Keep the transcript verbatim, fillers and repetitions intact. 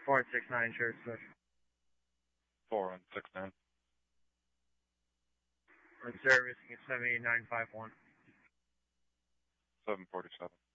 four one six nine, Church. four one six nine. In service, seven eight nine five one. seven forty-seven.